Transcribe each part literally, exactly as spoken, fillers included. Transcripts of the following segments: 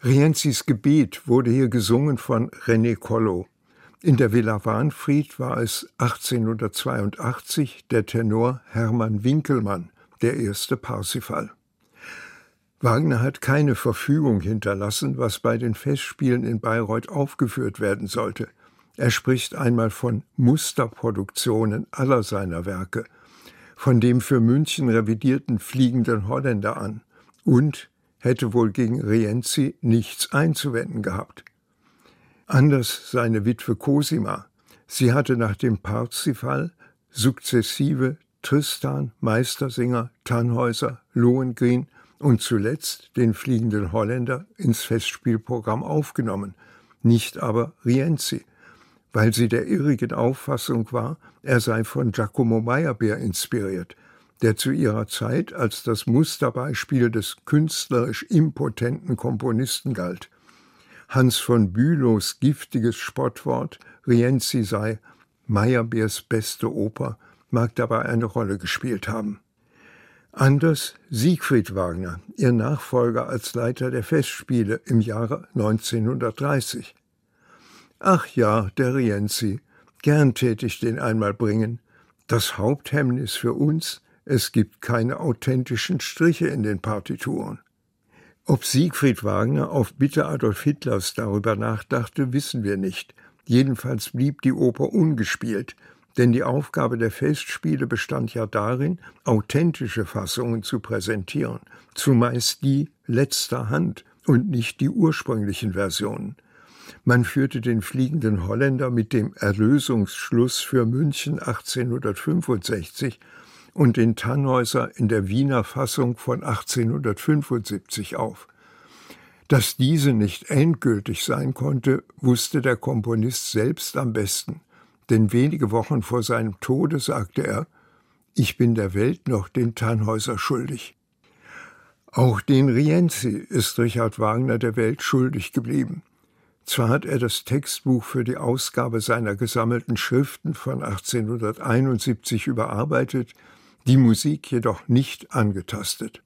Rienzis Gebet wurde hier gesungen von René Collo. In der Villa Wahnfried war es achtzehnhundertzweiundachtzig der Tenor Hermann Winkelmann, der erste Parsifal. Wagner hat keine Verfügung hinterlassen, was bei den Festspielen in Bayreuth aufgeführt werden sollte. Er spricht einmal von Musterproduktionen aller seiner Werke, von dem für München revidierten Fliegenden Holländer an und hätte wohl gegen Rienzi nichts einzuwenden gehabt. Anders seine Witwe Cosima. Sie hatte nach dem Parsifal sukzessive Tristan, Meistersinger, Tannhäuser, Lohengrin und zuletzt den Fliegenden Holländer ins Festspielprogramm aufgenommen, nicht aber Rienzi, weil sie der irrigen Auffassung war, er sei von Giacomo Meyerbeer inspiriert, der zu ihrer Zeit als das Musterbeispiel des künstlerisch impotenten Komponisten galt. Hans von Bülows giftiges Spottwort, Rienzi sei Meyerbeers beste Oper, mag dabei eine Rolle gespielt haben. Anders Siegfried Wagner, ihr Nachfolger als Leiter der Festspiele im Jahre neunzehnhundertdreißig. Ach ja, der Rienzi, gern tät ich den einmal bringen. Das Haupthemmnis für uns, es gibt keine authentischen Striche in den Partituren. Ob Siegfried Wagner auf Bitte Adolf Hitlers darüber nachdachte, wissen wir nicht. Jedenfalls blieb die Oper ungespielt, denn die Aufgabe der Festspiele bestand ja darin, authentische Fassungen zu präsentieren, zumeist die letzter Hand und nicht die ursprünglichen Versionen. Man führte den Fliegenden Holländer mit dem Erlösungsschluss für München achtzehnhundertfünfundsechzig und den Tannhäuser in der Wiener Fassung von achtzehnhundertfünfundsiebzig auf. Dass diese nicht endgültig sein konnte, wusste der Komponist selbst am besten, denn wenige Wochen vor seinem Tode sagte er: »Ich bin der Welt noch den Tannhäuser schuldig.« Auch den Rienzi ist Richard Wagner der Welt schuldig geblieben. Zwar hat er das Textbuch für die Ausgabe seiner gesammelten Schriften von achtzehnhunderteinundsiebzig überarbeitet, die Musik jedoch nicht angetastet.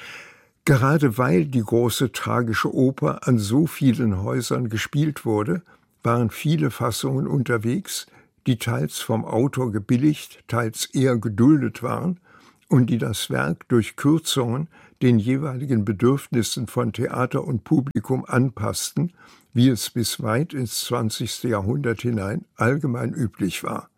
Gerade weil die große tragische Oper an so vielen Häusern gespielt wurde, waren viele Fassungen unterwegs, die teils vom Autor gebilligt, teils eher geduldet waren und die das Werk durch Kürzungen den jeweiligen Bedürfnissen von Theater und Publikum anpassten, wie es bis weit ins zwanzigste Jahrhundert hinein allgemein üblich war.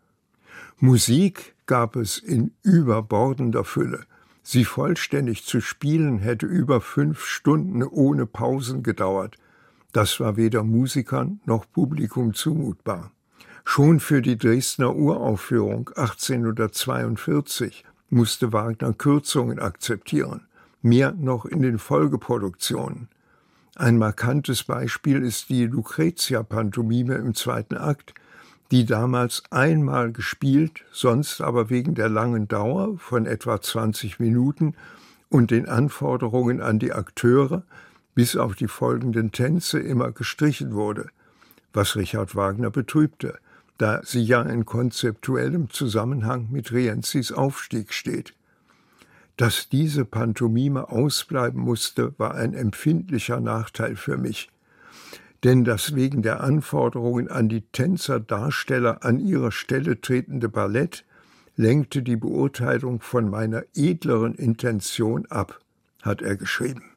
Musik gab es in überbordender Fülle. Sie vollständig zu spielen hätte über fünf Stunden ohne Pausen gedauert. Das war weder Musikern noch Publikum zumutbar. Schon für die Dresdner Uraufführung achtzehnhundertzweiundvierzig musste Wagner Kürzungen akzeptieren, mehr noch in den Folgeproduktionen. Ein markantes Beispiel ist die Lucretia-Pantomime im zweiten Akt, die damals einmal gespielt, sonst aber wegen der langen Dauer von etwa zwanzig Minuten und den Anforderungen an die Akteure bis auf die folgenden Tänze immer gestrichen wurde, was Richard Wagner betrübte, da sie ja in konzeptuellem Zusammenhang mit Rienzis Aufstieg steht. Dass diese Pantomime ausbleiben musste, war ein empfindlicher Nachteil für mich. Denn das wegen der Anforderungen an die Tänzer-Darsteller an ihre Stelle tretende Ballett lenkte die Beurteilung von meiner edleren Intention ab, hat er geschrieben.